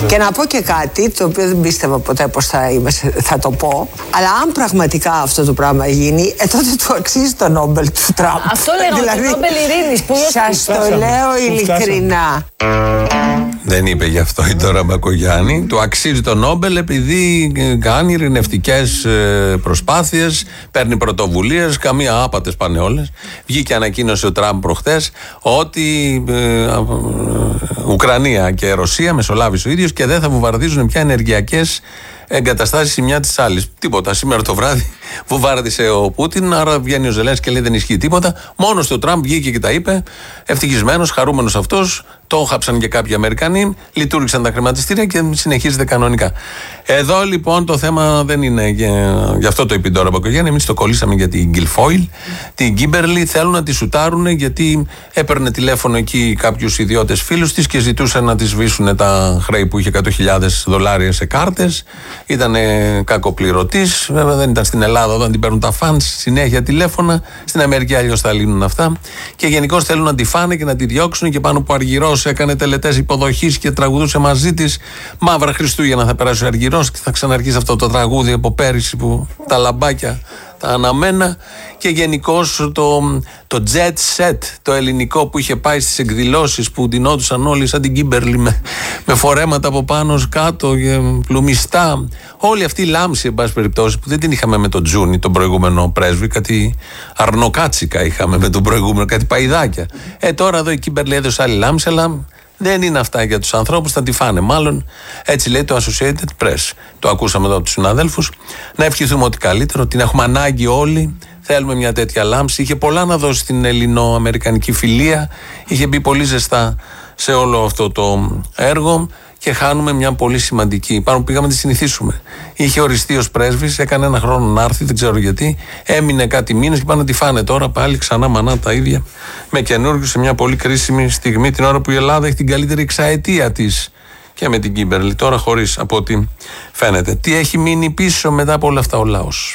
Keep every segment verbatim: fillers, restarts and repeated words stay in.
Και να πω και κάτι το οποίο δεν πίστευα ποτέ πως θα, είμαι, θα το πω, αλλά αν πραγματικά αυτό το πράγμα γίνει, ε, τότε του αξίζει το Νόμπελ του Τραμπ. Αυτό λέγαμε, δηλαδή, το Νόμπελ Ειρήνης που σας το λέω ειλικρινά. Δεν είπε γι' αυτό η Ντόρα Μπακογιάννη. Του αξίζει το Νόμπελ επειδή κάνει ειρηνευτικές προσπάθειες, παίρνει πρωτοβουλίες, καμία άπατες πάνε όλες. Βγήκε ανακοίνωση ο Τραμπ προχτές ότι ε, ε, Ουκρανία και Ρωσία μεσολάβησε ο ίδιος και δεν θα βομβαρδίζουν πια ενεργειακές εγκαταστάσεις η μια της άλλης. Τίποτα. Σήμερα το βράδυ βομβάρδισε ο Πούτιν, άρα βγαίνει ο Ζελένσκι και λέει δεν ισχύει τίποτα. Μόνος του ο Τραμπ βγήκε και τα είπε, ευτυχισμένος, χαρούμενος αυτός. Το χάψαν και κάποιοι Αμερικανοί, λειτουργήσαν τα χρηματιστήρια και συνεχίζεται κανονικά. Εδώ λοιπόν το θέμα δεν είναι, γι' αυτό το είπε τώρα Μπακογιάννη. Εμείς το κολλήσαμε για την Γκιλφόιλ, την Κίμπερλι. Θέλουν να τη σουτάρουν γιατί έπαιρνε τηλέφωνο εκεί κάποιους ιδιώτες φίλους της και ζητούσαν να τη σβήσουν τα χρέη που είχε εκατό χιλιάδες δολάρια σε κάρτες. Ήταν κακοπληρωτής. Βέβαια δεν ήταν στην Ελλάδα όταν την παίρνουν τα φανς συνέχεια τηλέφωνα. Στην Αμερική αλλιώς θα λύνουν αυτά. Και γενικώς θέλουν να τη φάνε και να τη διώξουν και πάνω που Αργυρός έκανε τελετές υποδοχής και τραγουδούσε μαζί της. Μαύρα Χριστούγεννα θα περάσει ο Αργυρός και θα ξαναρχίσει αυτό το τραγούδι από πέρυσι που τα λαμπάκια τα αναμένα. Και γενικώς το, το jet set, το ελληνικό που είχε πάει στις εκδηλώσεις που ντυνόντουσαν όλοι σαν την Κίμπερλι με, με φορέματα από πάνω κάτω, πλουμιστά. Όλη αυτή η λάμψη, εν πάση περιπτώσει, που δεν την είχαμε με τον Τζούνι, τον προηγούμενο πρέσβη, κάτι αρνοκάτσικα είχαμε με τον προηγούμενο, κάτι παϊδάκια. Ε, τώρα εδώ η Κίμπερλι έδωσε άλλη λάμψη, αλλά δεν είναι αυτά για τους ανθρώπους, θα τη φάνε μάλλον. Έτσι λέει το Associated Press. Το ακούσαμε εδώ από τους συναδέλφους. Να ευχηθούμε ότι καλύτερο, την έχουμε ανάγκη όλοι. Θέλουμε μια τέτοια λάμψη. Είχε πολλά να δώσει στην ελληνο-αμερικανική φιλία. Είχε μπει πολύ ζεστά σε όλο αυτό το έργο. Και χάνουμε μια πολύ σημαντική. Πάνω που πήγαμε να τη συνηθίσουμε. Είχε οριστεί ως πρέσβης, έκανε ένα χρόνο να έρθει, δεν ξέρω γιατί. Έμεινε κάτι μήνες και πάνε να τη φάνε τώρα πάλι ξανά μανά τα ίδια. Με καινούργιο σε μια πολύ κρίσιμη στιγμή, την ώρα που η Ελλάδα έχει την καλύτερη εξαετία της. Και με την Κίμπερλι. Τώρα χωρίς από ό,τι φαίνεται. Τι έχει μείνει πίσω μετά από όλα αυτά ο λαός.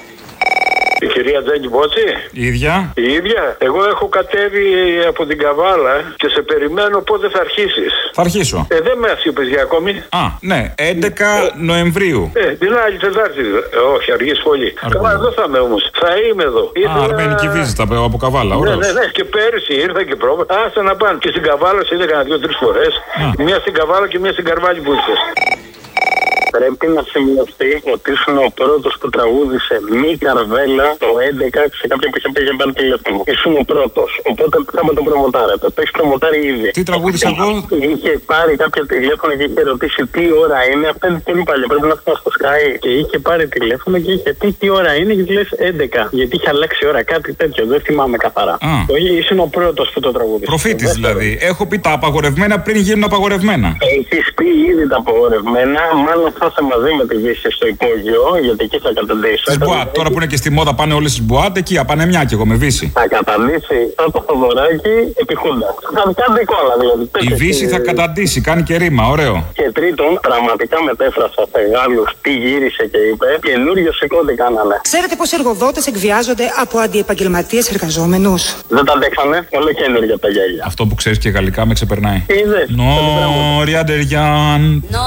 Η κυρία Τζέγκη Μπότση. Η ίδια. Η ίδια. Εγώ έχω κατέβει από την Καβάλα και σε περιμένω πότε θα αρχίσεις. Θα αρχίσω. Ε, δεν με είπες για ακόμη. Α, ναι. έντεκα Νοεμβρίου. Ε, την άλλη Τετάρτη. Ε, όχι, αργείς πολύ. Καλά, εδώ θα είμαι όμως. Θα είμαι εδώ. Α, ήθελα... αρμένικη βίζα από Καβάλα. Ναι, ναι, ναι. Και πέρυσι ήρθα και πρόβα. Άστα να πάνε. Και στην Καβάλα σε είδα κανένα δύο-τρεις φορές. Μία στην Καβάλα και μία στην Καρβάλη που ήρθες. Πρέπει να σημειωθεί ότι ήσουν ο πρώτος που τραγούδισε μη καρβέλα το έντεκα σε κάποιον που είχε πει για πάρει τηλέφωνο. Ήσουν ο πρώτος. Οπότε θα με τον προμοτάρετε. Το έχεις προμοτάρει ήδη. Τι τραγούδισα εγώ? Είχε πάρει κάποιο τηλέφωνο και είχε ρωτήσει τι ώρα είναι. Αυτά είναι πολύ παλιά. Πρέπει να έρθουμε στο Sky. Και είχε πάρει τηλέφωνο και είχε πει τι ώρα είναι και λες έντεκα. Γιατί είχε αλλάξει ώρα, κάτι τέτοιο. Δεν θυμάμαι καθαρά. Το ήσουν ο πρώτος που το τραγούδισε. Προφήτης δηλαδή. Έχω πει τα απαγορευμένα πριν γίνουν απαγορευμένα. Έχεις πει ήδη τα απαγορευμένα. Μάλλον θα είσαι μαζί με τη Δύση στο υπόγειο, γιατί εκεί θα καταντήσει. Στις Μποάτ, τώρα που είναι και στη μόδα πάνε όλες στις Μποάτ, εκεί απανεμιά κι εγώ με Βύση. Θα καταντήσει σαν το Θοδωράκι επί Χούντα. Θα κάνει εικόνα δηλαδή. Η Βύση θα καταντήσει, κάνει και ρήμα, ωραίο. Και τρίτον, πραγματικά μετέφρασα σε Γάλλους τι γύρισε και είπε, καινούριο σηκώτη κάνανε. Ξέρετε πως εργοδότες εκβιάζονται από αντιεπαγγελματίες εργαζόμενους? Δεν τα αντέξανε, όλο καινούργια τα γέλια. Αυτό που ξέρεις και γαλλικά με ξεπερνάει. Είδες. Νο, ριαντεριάν.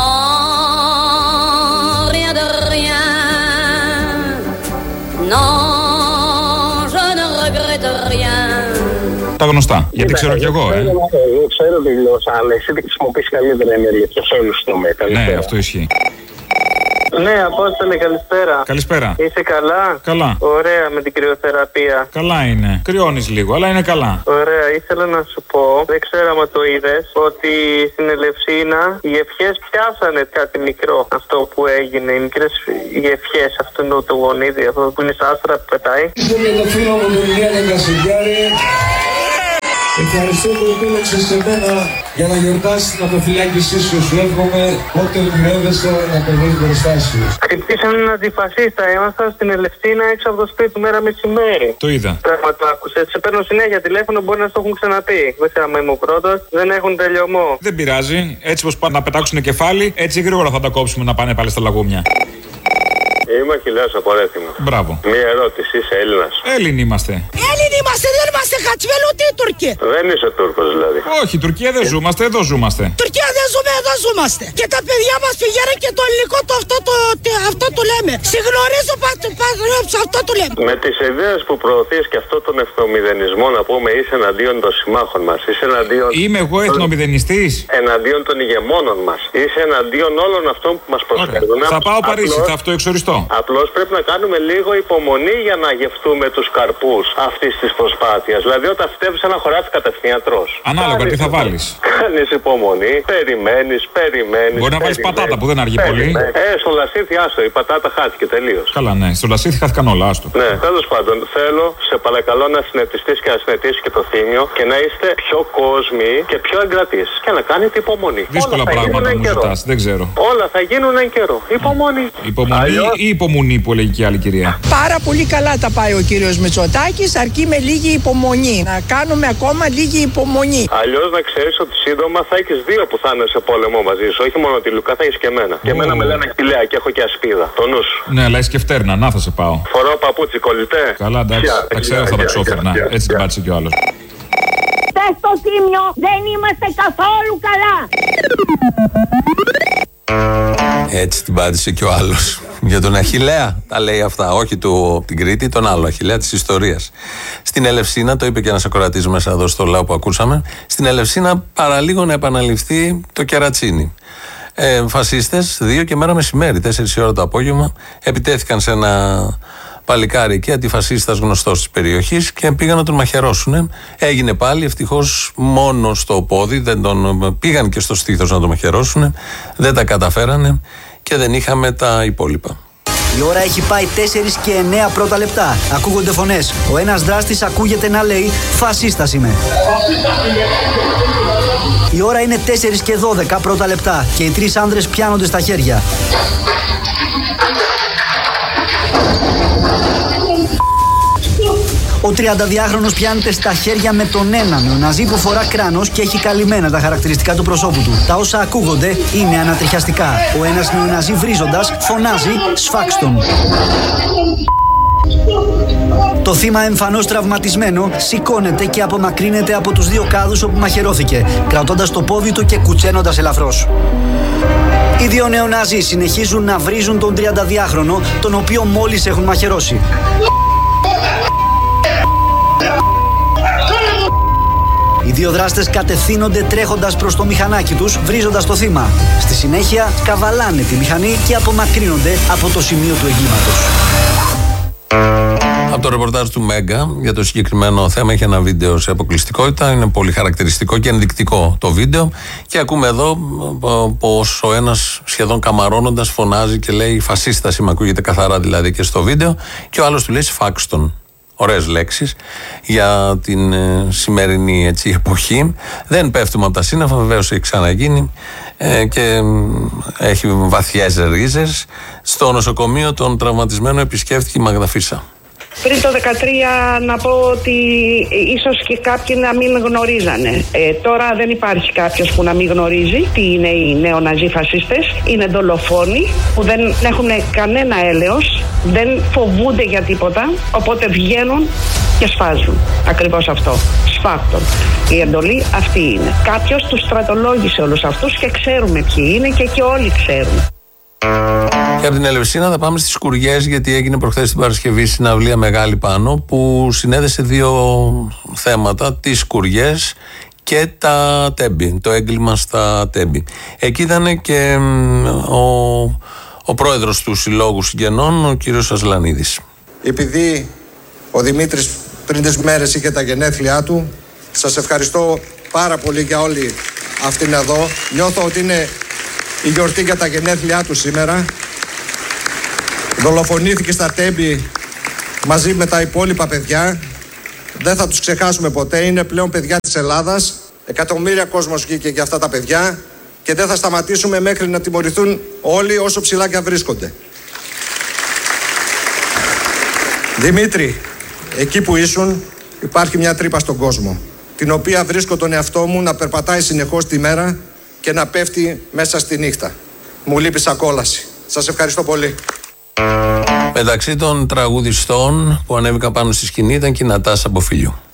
Τα γνωστά, γιατί ξέρω κι εγώ, ε. Εγώ ξέρω τη γλώσσα, αλλά εσύ τη χρησιμοποιείς καλύτερα ενέργεια και σε όλους τους τομείς. Ναι, αυτό ισχύει. Ναι, Απόστολε, καλησπέρα. Καλησπέρα. Είσαι καλά? Καλά. Ωραία με την κρυοθεραπεία. Καλά είναι. Κρυώνεις λίγο, αλλά είναι καλά. Ωραία, ήθελα να σου πω, δεν ξέρω αν το είδες, ότι στην Ελευσίνα οι ευχές πιάσανε κάτι μικρό. Αυτό που έγινε, οι μικρές οι ευχές αυτού του γονίδι, αυτό που είναι στα άστρα που πετάει. Είμαι το φίλο μου τον Ηλία Κασιγκιάρη. Ευχαριστώ που επέλεξες σε μένα για να γιορτάσεις την αποφυλάκησή σου. Σου εύχομαι ό,τι ονειρεύεσαι να το δεις μπροστά σου. Χτυπήσαν έναν αντιφασίστα. Ήμασταν στην Ελευσίνα έξω από το σπίτι του μέρα μεσημέρι. Το είδα. Πράγμα το άκουσες. Σε παίρνω συνέχεια τηλέφωνο, μπορεί να στο έχουν ξαναπεί. Δεν ξέρω αν είμαι ο πρώτος. Δεν έχουν τελειωμό. Δεν πειράζει. Έτσι πως πάνε να πετάξουν κεφάλι, έτσι γρήγορα θα τα κόψουμε να πάνε πάλι στα λαγούμια. Είμαι Αχιλλέας από Ρέθυμνο. Μπράβο. Μία ερώτηση, είσαι Έλληνας? Έλληνοι είμαστε. Έλληνοι είμαστε, δεν είμαστε χατσβέλοι ούτε οι Τούρκοι. Δεν είσαι Τούρκος δηλαδή? Όχι, Τουρκία δεν ζούμαστε, εδώ ζούμαστε. Τουρκία δεν ζούμε, εδώ ζούμαστε. Και τα παιδιά μας πηγαίνουν και το ελληνικό το αυτό το, αυτό το λέμε. Συγνωρίζω πάντως αυτό το λέμε. Με τις ιδέες που προωθείς και αυτό τον εθνομηδενισμό, να πούμε, είσαι εναντίον των συμμάχων μας. Είσαι εναντίον. Είμαι εγώ εθνομηδενιστής. Εναντίον των ηγεμόνων μας. Είσαι εναντίον όλων αυτών που μας προσφέρουν. Θα πάω Παρίσι, θα αυτοεξοριστώ. Απλώς πρέπει να κάνουμε λίγο υπομονή για να γευτούμε τους καρπούς αυτής της προσπάθειας. Δηλαδή, όταν φυτεύεις ένα χωράφι κατευθείαν τρως. Ανάλογα τι θα βάλεις. Κάνεις υπομονή, περιμένεις, περιμένεις. Μπορεί να βάλεις πατάτα που δεν αργεί πολύ. Ε, στο λασίθι άστο, η πατάτα χάθηκε τελείως. Καλά, ναι, στο λασίθι χάθηκαν όλα, άστο. Ναι, τέλος πάντων, θέλω, σε παρακαλώ, να συνετιστείς και να συνετήσεις και το Θήμιο και να είστε πιο κόσμοι και πιο εγκρατείς. Και να κάνετε υπομονή. Δύσκολα πράγματα μου ζητάς, δεν ξέρω. Όλα θα γίνουν εν καιρό. Υπομονή. Υπομονή Αλλιώς... ή υπομονή που έλεγε και η άλλη κυρία. Πάρα πολύ καλά τα πάει ο κύριος Μητσοτάκης, αρκεί με λίγη υπομονή. Να κάνουμε ακόμα λίγη υπομονή. Αλλιώς να ξέρεις ότι σύντομα θα έχεις δύο που θα είναι σε πόλεμο μαζί σου. Όχι μόνο τη Λουκά, θα έχεις και εμένα. Oh. Και εμένα με λένε Αχιλλέα και έχω και ασπίδα. Το νου σου. Ναι, αλλά είσαι και φτέρνα, να θα σε πάω. Φορώ παπούτσι κολλητέ. Καλά, εντάξει, yeah, τα ξέρω, yeah, θα τα ξόφερνα. Yeah, yeah, έτσι την πάτησε κι ο άλλος. Πες στο Θήμιο, δεν είμαστε καθόλου καλά. Έτσι την πάτησε και ο άλλος. Για τον Αχιλλέα τα λέει αυτά. Όχι του, την Κρήτη, τον άλλο Αχιλλέα της ιστορίας. Στην Ελευσίνα, το είπε και ένας ακροατής μέσα εδώ στο λαό που ακούσαμε, στην Ελευσίνα παραλίγο να επαναληφθεί το κερατσίνι. Ε, φασίστες, δύο και μέρα μεσημέρι, τέσσερις ώρα το απόγευμα, επιτέθηκαν σε ένα παλικάρι εκεί, αντιφασίστας γνωστός της περιοχής, και πήγαν να τον μαχαιρώσουν. Έγινε πάλι, ευτυχώς μόνο στο πόδι, δεν τον, πήγαν και στο στήθος να τον μαχαιρώσουν, δεν τα καταφέρανε και δεν είχαμε τα υπόλοιπα. Η ώρα έχει πάει τέσσερα και εννέα πρώτα λεπτά. Ακούγονται φωνές. Ο ένας δράστης ακούγεται να λέει «Φασίστας είμαι». Η ώρα είναι τέσσερα και δώδεκα πρώτα λεπτά και οι τρεις άνδρες πιάνονται στα χέρια. Ο τριανταδυάχρονος πιάνεται στα χέρια με τον έναν νεοναζί που φορά κράνος και έχει καλυμμένα τα χαρακτηριστικά του προσώπου του. Τα όσα ακούγονται είναι ανατριχιαστικά. Ο ένας νεοναζί βρίζοντας φωνάζει «Σφάξτον». Το θύμα, εμφανώς τραυματισμένο, σηκώνεται και απομακρύνεται από τους δύο κάδους όπου μαχαιρώθηκε, κρατώντας το πόδι του και κουτσένοντας ελαφρώς. Οι δύο νεοναζί συνεχίζουν να βρίζουν τον τριανταδυάχρονο, τον οποίο μόλις έχουν μαχαιρώσει. Οι δύο δράστες κατευθύνονται τρέχοντας προς το μηχανάκι τους, βρίζοντας το θύμα. Στη συνέχεια καβαλάνε τη μηχανή και απομακρύνονται από το σημείο του εγκλήματος. Από το ρεπορτάζ του Μέγκα για το συγκεκριμένο θέμα είχε ένα βίντεο σε αποκλειστικότητα. Είναι πολύ χαρακτηριστικό και ενδεικτικό το βίντεο. Και ακούμε εδώ πως ο ένας σχεδόν καμαρώνοντας φωνάζει και λέει «Φασίστας είμαι», ακούγεται καθαρά δηλαδή και στο βίντεο. Και ο άλλος του λέει «Σφάξτον». Ωραίες λέξεις για την ε, σημερινή έτσι, εποχή. Δεν πέφτουμε από τα σύννεφα, βεβαίως έχει ξαναγίνει ε, και ε, έχει βαθιές ρίζες. Στο νοσοκομείο των τραυματισμένων επισκέφθηκε η Μάγδα Φίσα. Πριν το δεκατρία να πω ότι ίσως και κάποιοι να μην γνωρίζανε. Ε, τώρα δεν υπάρχει κάποιος που να μην γνωρίζει τι είναι οι νεοναζί φασίστες. Είναι δολοφόνοι που δεν έχουν κανένα έλεος, δεν φοβούνται για τίποτα, οπότε βγαίνουν και σφάζουν. Ακριβώς αυτό. Σφάχτον. Η εντολή αυτή είναι. Κάποιος τους στρατολόγησε όλους αυτούς και ξέρουμε ποιοι είναι και, και όλοι ξέρουν. Και από την Ελευσίνα θα πάμε στις Σκουριές, γιατί έγινε προχθές την Παρασκευή συναυλία μεγάλη πάνω που συνέδεσε δύο θέματα, τις Σκουριές και τα Τέμπη, το έγκλημα στα Τέμπη. Εκεί ήταν και ο, ο πρόεδρος του Συλλόγου Συγγενών, ο κύριος Ασλανίδης. Επειδή ο Δημήτρης πριν τις μέρες είχε τα γενέθλιά του, σας ευχαριστώ πάρα πολύ για όλη αυτήν εδώ. Νιώθω ότι είναι η γιορτή για τα γενέθλιά του σήμερα. Δολοφονήθηκε στα Τέμπη μαζί με τα υπόλοιπα παιδιά. Δεν θα τους ξεχάσουμε ποτέ. Είναι πλέον παιδιά της Ελλάδας. Εκατομμύρια κόσμος βγήκε για αυτά τα παιδιά και δεν θα σταματήσουμε μέχρι να τιμωρηθούν όλοι όσο ψηλά και βρίσκονται. Δημήτρη, εκεί που ήσουν υπάρχει μια τρύπα στον κόσμο, την οποία βρίσκω τον εαυτό μου να περπατάει συνεχώς τη μέρα και να πέφτει μέσα στη νύχτα. Μου λείπει σαν κόλαση. Σας ευχαριστώ πολύ. Μεταξύ των τραγουδιστών που ανέβηκαν πάνω στη σκηνή ήταν και η Νατάσα Μποφιλιού.